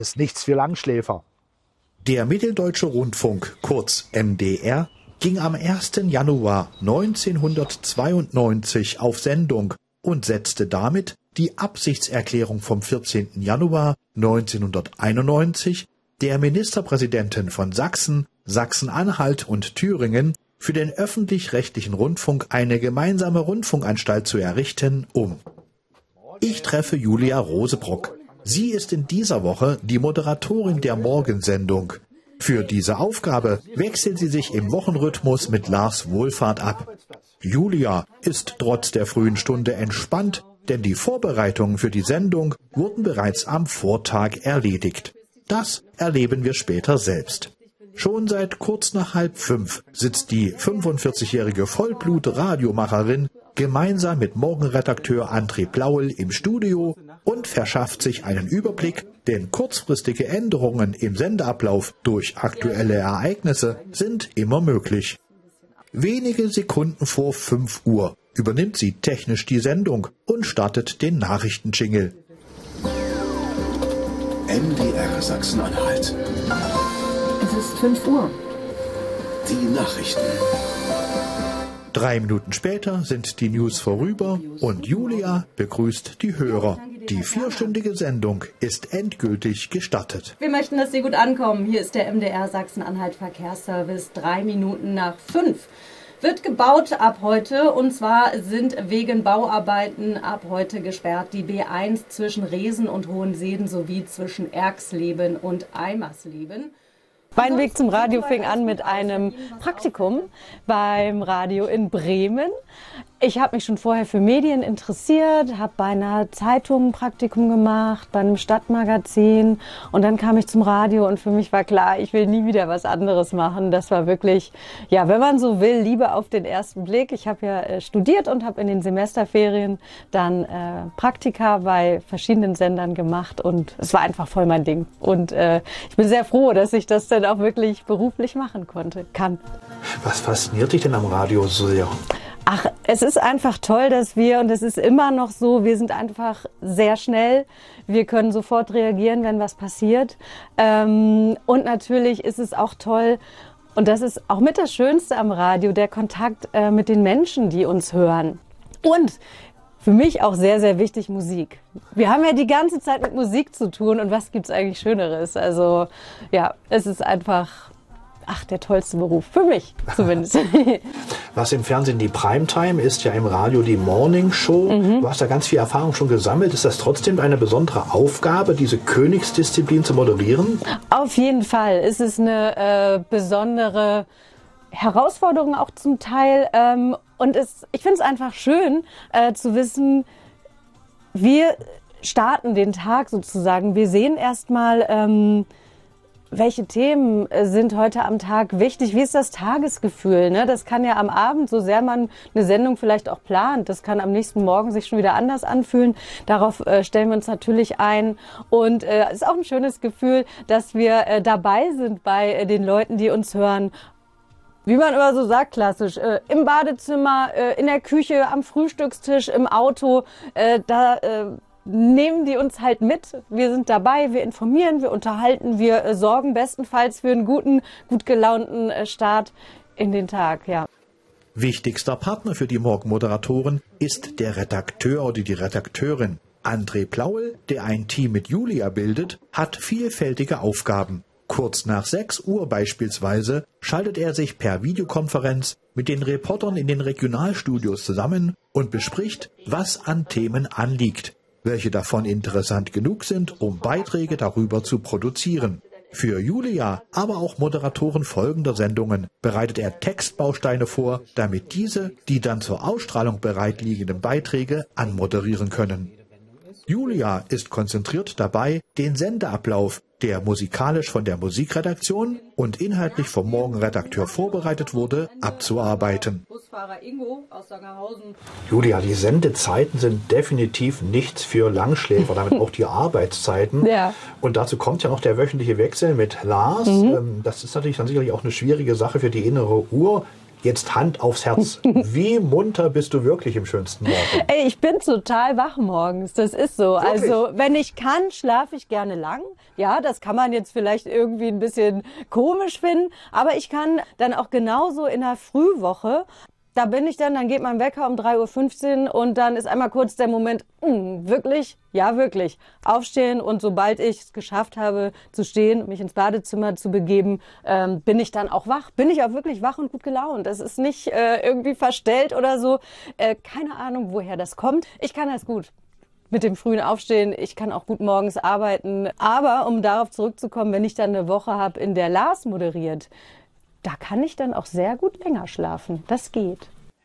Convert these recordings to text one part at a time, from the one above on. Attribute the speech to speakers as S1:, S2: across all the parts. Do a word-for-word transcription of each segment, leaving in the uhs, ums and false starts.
S1: Ist nichts für Langschläfer.
S2: Der Mitteldeutsche Rundfunk, kurz M D R, ging am ersten Januar neunzehnhundertzweiundneunzig auf Sendung und setzte damit die Absichtserklärung vom vierzehnten Januar neunzehnhunderteinundneunzig der Ministerpräsidenten von Sachsen, Sachsen-Anhalt und Thüringen für den öffentlich-rechtlichen Rundfunk eine gemeinsame Rundfunkanstalt zu errichten, um. Ich treffe Julia Rosebrock. Sie ist in dieser Woche die Moderatorin der Morgensendung. Für diese Aufgabe wechselt sie sich im Wochenrhythmus mit Lars Wohlfahrt ab. Julia ist trotz der frühen Stunde entspannt, denn die Vorbereitungen für die Sendung wurden bereits am Vortag erledigt. Das erleben wir später selbst. Schon seit kurz nach halb fünf sitzt die fünfundvierzigjährige Vollblut-Radiomacherin gemeinsam mit Morgenredakteur André Plaul im Studio und verschafft sich einen Überblick, denn kurzfristige Änderungen im Sendeablauf durch aktuelle Ereignisse sind immer möglich. Wenige Sekunden vor fünf Uhr übernimmt sie technisch die Sendung und startet den Nachrichtenjingle.
S3: M D R Sachsen-Anhalt.
S4: Es ist fünf Uhr.
S3: Die Nachrichten.
S2: Drei Minuten später sind die News vorüber und Julia begrüßt die Hörer. Die vierstündige Sendung ist endgültig gestartet.
S4: Wir möchten, dass Sie gut ankommen. Hier ist der M D R Sachsen-Anhalt Verkehrsservice. Drei Minuten nach fünf. Wird gebaut ab heute, und zwar sind wegen Bauarbeiten ab heute gesperrt die B eins zwischen Resen und Hohenseeden sowie zwischen Erxleben und Eimersleben. Mein Weg zum Radio fing an mit einem Praktikum beim Radio in Bremen. Ich habe mich schon vorher für Medien interessiert, habe bei einer Zeitung ein Praktikum gemacht, bei einem Stadtmagazin, und dann kam ich zum Radio und für mich war klar, ich will nie wieder was anderes machen. Das war wirklich, ja, wenn man so will, Liebe auf den ersten Blick. Ich habe ja äh, studiert und habe in den Semesterferien dann äh, Praktika bei verschiedenen Sendern gemacht und es war einfach voll mein Ding. Und äh, ich bin sehr froh, dass ich das dann auch wirklich beruflich machen konnte, kann.
S2: Was fasziniert dich denn am Radio so sehr?
S4: Ach, es ist einfach toll, dass wir, und es ist immer noch so, wir sind einfach sehr schnell. Wir können sofort reagieren, wenn was passiert. Ähm, und natürlich ist es auch toll, und das ist auch mit das Schönste am Radio, der Kontakt äh, mit den Menschen, die uns hören. Und für mich auch sehr, sehr wichtig, Musik. Wir haben ja die ganze Zeit mit Musik zu tun, und was gibt's eigentlich Schöneres? Also ja, es ist einfach... Ach, der tollste Beruf. Für mich zumindest.
S2: Was im Fernsehen die Primetime ist, ja im Radio die Morning Show. Mhm. Du hast da ganz viel Erfahrung schon gesammelt. Ist das trotzdem eine besondere Aufgabe, diese Königsdisziplin zu moderieren?
S4: Auf jeden Fall. Es ist eine äh, besondere Herausforderung auch zum Teil. Ähm, und es, ich finde es einfach schön äh, zu wissen, wir starten den Tag sozusagen. Wir sehen erstmal... Ähm, welche Themen sind heute am Tag wichtig? Wie ist das Tagesgefühl? Ne? Das kann ja am Abend, so sehr man eine Sendung vielleicht auch plant, das kann am nächsten Morgen sich schon wieder anders anfühlen. Darauf äh, stellen wir uns natürlich ein. Und es äh, ist auch ein schönes Gefühl, dass wir äh, dabei sind bei äh, den Leuten, die uns hören. Wie man immer so sagt, klassisch, äh, im Badezimmer, äh, in der Küche, am Frühstückstisch, im Auto, äh, da... Äh, nehmen die uns halt mit. Wir sind dabei, wir informieren, wir unterhalten, wir äh, sorgen bestenfalls für einen guten, gut gelaunten äh, Start in den Tag, ja.
S2: Wichtigster Partner für die Morgenmoderatoren ist der Redakteur oder die Redakteurin. André Plaul, der ein Team mit Julia bildet, hat vielfältige Aufgaben. Kurz nach sechs Uhr beispielsweise schaltet er sich per Videokonferenz mit den Reportern in den Regionalstudios zusammen und bespricht, was an Themen anliegt, welche davon interessant genug sind, um Beiträge darüber zu produzieren. Für Julia, aber auch Moderatoren folgender Sendungen bereitet er Textbausteine vor, damit diese die dann zur Ausstrahlung bereitliegenden Beiträge anmoderieren können. Julia ist konzentriert dabei, den Sendeablauf, der musikalisch von der Musikredaktion und inhaltlich vom Morgenredakteur vorbereitet wurde, abzuarbeiten.
S4: Busfahrer Ingo aus Sangerhausen.
S2: Julia, die Sendezeiten sind definitiv nichts für Langschläfer, damit auch die Arbeitszeiten.
S4: Ja.
S2: Und dazu kommt ja noch der wöchentliche Wechsel mit Lars. Mhm. Das ist natürlich dann sicherlich auch eine schwierige Sache für die innere Uhr. Jetzt Hand aufs Herz. Wie munter bist du wirklich im schönsten Morgen?
S4: Ey, ich bin total wach morgens. Das ist so.
S2: Wirklich?
S4: Also, wenn ich kann, schlafe ich gerne lang. Ja, das kann man jetzt vielleicht irgendwie ein bisschen komisch finden. Aber ich kann dann auch genauso in der Frühwoche. Da bin ich dann, dann geht mein Wecker um drei Uhr fünfzehn und dann ist einmal kurz der Moment, mh, wirklich? Ja, wirklich. Aufstehen und sobald ich es geschafft habe zu stehen und mich ins Badezimmer zu begeben, ähm, bin ich dann auch wach. Bin ich auch wirklich wach und gut gelaunt. Das ist nicht äh, irgendwie verstellt oder so. Äh, keine Ahnung, woher das kommt. Ich kann das gut. Mit dem frühen Aufstehen, ich kann auch gut morgens arbeiten. Aber um darauf zurückzukommen, wenn ich dann eine Woche habe, in der Lars moderiert, da kann ich dann auch sehr gut länger schlafen. Das geht.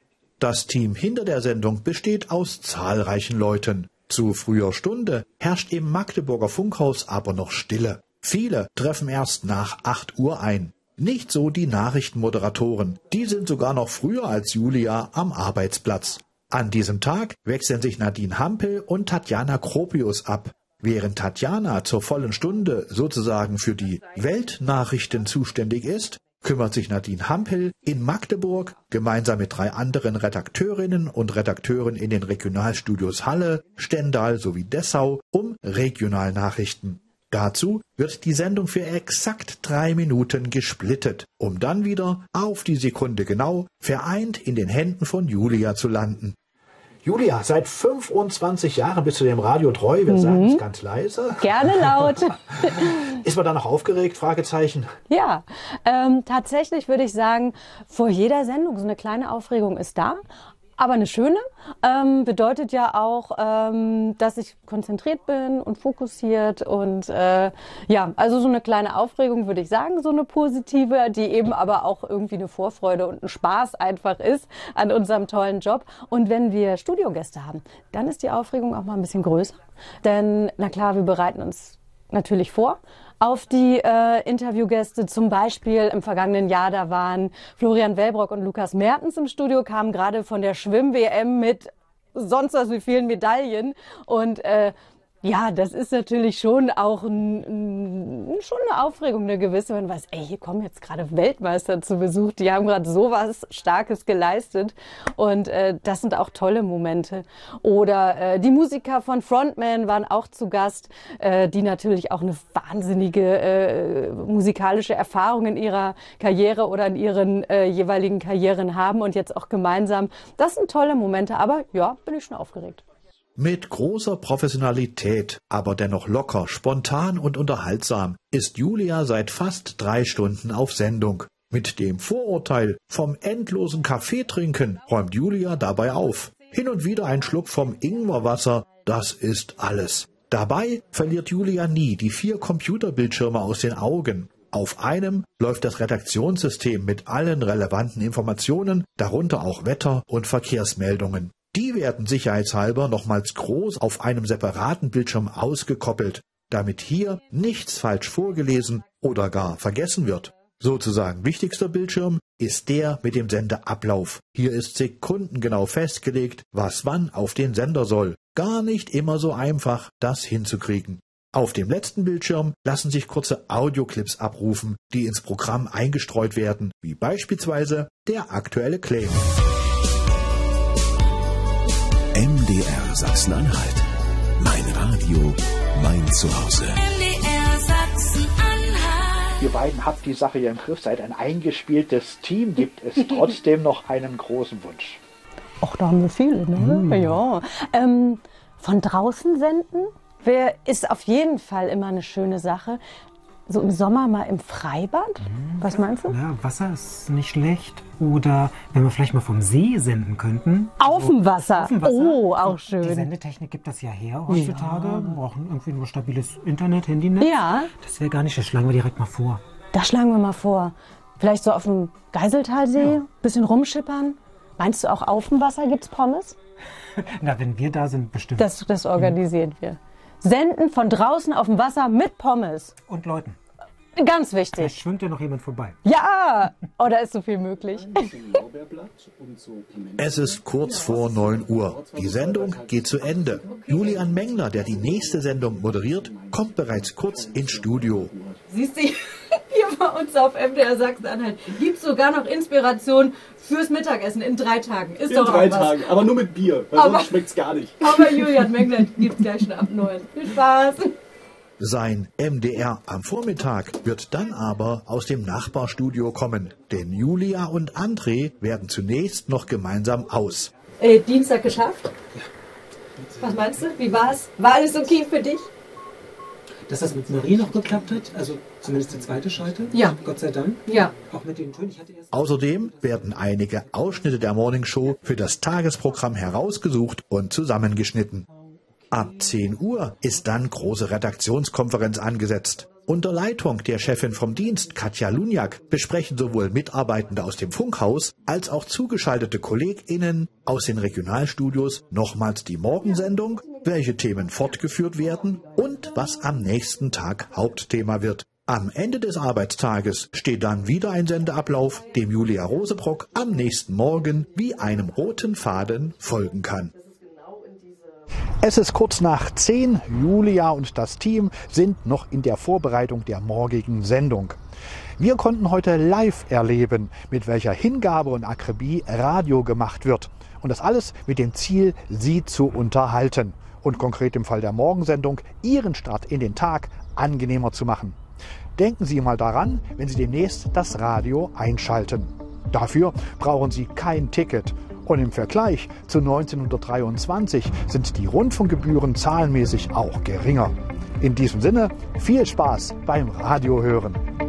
S2: Das Team hinter der Sendung besteht aus zahlreichen Leuten. Zu früher Stunde herrscht im Magdeburger Funkhaus aber noch Stille. Viele treffen erst nach acht Uhr ein. Nicht so die Nachrichtenmoderatoren. Die sind sogar noch früher als Julia am Arbeitsplatz. An diesem Tag wechseln sich Nadine Hampel und Tatjana Kropius ab. Während Tatjana zur vollen Stunde sozusagen für die Weltnachrichten zuständig ist, kümmert sich Nadine Hampel in Magdeburg gemeinsam mit drei anderen Redakteurinnen und Redakteuren in den Regionalstudios Halle, Stendal sowie Dessau um Regionalnachrichten. Dazu wird die Sendung für exakt drei Minuten gesplittet, um dann wieder auf die Sekunde genau vereint in den Händen von Julia zu landen. Julia, seit fünfundzwanzig Jahren bist du dem Radio treu. Wir mhm. sagen es ganz leise.
S4: Gerne laut.
S2: Ist man da noch aufgeregt? Fragezeichen.
S4: Ja, ähm, tatsächlich würde ich sagen, vor jeder Sendung so eine kleine Aufregung ist da. Aber eine schöne, ähm, bedeutet ja auch, ähm, dass ich konzentriert bin und fokussiert und äh, ja, also so eine kleine Aufregung würde ich sagen, so eine positive, die eben aber auch irgendwie eine Vorfreude und ein Spaß einfach ist an unserem tollen Job. Und wenn wir Studiogäste haben, dann ist die Aufregung auch mal ein bisschen größer, denn na klar, wir bereiten uns natürlich vor auf die äh, Interviewgäste. Zum Beispiel im vergangenen Jahr, da waren Florian Wellbrock und Lukas Mertens im Studio, kamen gerade von der Schwimm-W M mit sonst was wie vielen Medaillen. Und äh, ja, das ist natürlich schon auch ein, ein, schon eine Aufregung, eine gewisse. Man weiß, ey, hier kommen jetzt gerade Weltmeister zu Besuch, die haben gerade sowas Starkes geleistet und äh, das sind auch tolle Momente. Oder äh, die Musiker von Frontman waren auch zu Gast, äh, die natürlich auch eine wahnsinnige äh, musikalische Erfahrung in ihrer Karriere oder in ihren äh, jeweiligen Karrieren haben und jetzt auch gemeinsam. Das sind tolle Momente, aber ja, bin ich schon aufgeregt.
S2: Mit großer Professionalität, aber dennoch locker, spontan und unterhaltsam, ist Julia seit fast drei Stunden auf Sendung. Mit dem Vorurteil vom endlosen Kaffeetrinken räumt Julia dabei auf. Hin und wieder ein Schluck vom Ingwerwasser, das ist alles. Dabei verliert Julia nie die vier Computerbildschirme aus den Augen. Auf einem läuft das Redaktionssystem mit allen relevanten Informationen, darunter auch Wetter- und Verkehrsmeldungen. Die werden sicherheitshalber nochmals groß auf einem separaten Bildschirm ausgekoppelt, damit hier nichts falsch vorgelesen oder gar vergessen wird. Sozusagen wichtigster Bildschirm ist der mit dem Sendeablauf. Hier ist sekundengenau festgelegt, was wann auf den Sender soll. Gar nicht immer so einfach, das hinzukriegen. Auf dem letzten Bildschirm lassen sich kurze Audioclips abrufen, die ins Programm eingestreut werden, wie beispielsweise der aktuelle Claim.
S3: M D R Sachsen-Anhalt. Mein Radio, mein Zuhause.
S1: M D R Sachsen-Anhalt.
S2: Ihr beiden habt die Sache ja im Griff, seid ein eingespieltes Team. Gibt es trotzdem noch einen großen Wunsch?
S4: Ach, da haben wir viele, ne? Mm. Ja. Ähm, von draußen senden wär, ist auf jeden Fall immer eine schöne Sache. So im Sommer mal im Freibad? Mhm. Was meinst du?
S5: Ja, Wasser ist nicht schlecht. Oder wenn wir vielleicht mal vom See senden könnten.
S4: Auf
S5: also,
S4: dem Wasser.
S5: Auf dem Wasser.
S4: Oh, auch schön.
S5: Die Sendetechnik gibt das ja her heutzutage. Ja. Wir brauchen irgendwie nur stabiles Internet, Handynetz.
S4: Ja.
S5: Das wäre gar nicht, das schlagen wir direkt mal vor.
S4: Das schlagen wir mal vor. Vielleicht so auf dem Geiseltalsee, ja. Bisschen rumschippern. Meinst du auch auf dem Wasser gibt's Pommes?
S5: Na, wenn wir da sind, bestimmt.
S4: Das, das organisieren mhm. wir. Senden von draußen auf dem Wasser mit Pommes.
S5: Und Leuten.
S4: Ganz wichtig.
S5: Vielleicht schwimmt ja noch jemand vorbei.
S4: Ja! Oh, da ist so viel möglich.
S2: Es ist kurz vor neun Uhr. Die Sendung geht zu Ende. Julian Mengler, der die nächste Sendung moderiert, kommt bereits kurz ins Studio.
S6: Siehst du, hier
S4: bei uns auf M D R Sachsen-Anhalt gibt es sogar noch Inspiration fürs Mittagessen in drei Tagen. Ist
S6: in
S4: doch
S6: drei
S4: auch was.
S6: Tagen, aber nur mit Bier, weil
S4: Aber-
S6: sonst schmeckt's gar nicht.
S4: Aber Julian Mengler gibt es gleich schon ab neun. Viel Spaß!
S2: Sein M D R am Vormittag wird dann aber aus dem Nachbarstudio kommen, denn Julia und André werden zunächst noch gemeinsam aus.
S4: Äh, Dienstag geschafft? Was meinst du? Wie war's? War alles okay für dich?
S5: Dass das mit Marie noch geklappt hat, also zumindest die zweite Schalte.
S4: Ja.
S5: Gott sei Dank.
S4: Ja.
S5: Auch mit den Tönen. Ich hatte erst
S2: Außerdem werden einige Ausschnitte der Morningshow für das Tagesprogramm herausgesucht und zusammengeschnitten. Ab zehn Uhr ist dann große Redaktionskonferenz angesetzt. Unter Leitung der Chefin vom Dienst, Katja Luniak, besprechen sowohl Mitarbeitende aus dem Funkhaus als auch zugeschaltete KollegInnen aus den Regionalstudios nochmals die Morgensendung, welche Themen fortgeführt werden und was am nächsten Tag Hauptthema wird. Am Ende des Arbeitstages steht dann wieder ein Sendeablauf, dem Julia Rosebrock am nächsten Morgen wie einem roten Faden folgen kann. Es ist kurz nach zehn. Julia und das Team sind noch in der Vorbereitung der morgigen Sendung. Wir konnten heute live erleben, mit welcher Hingabe und Akribie Radio gemacht wird. Und das alles mit dem Ziel, Sie zu unterhalten. Und konkret im Fall der Morgensendung, Ihren Start in den Tag angenehmer zu machen. Denken Sie mal daran, wenn Sie demnächst das Radio einschalten. Dafür brauchen Sie kein Ticket. Und im Vergleich zu neunzehnhundertdreiundzwanzig sind die Rundfunkgebühren zahlenmäßig auch geringer. In diesem Sinne, viel Spaß beim Radiohören.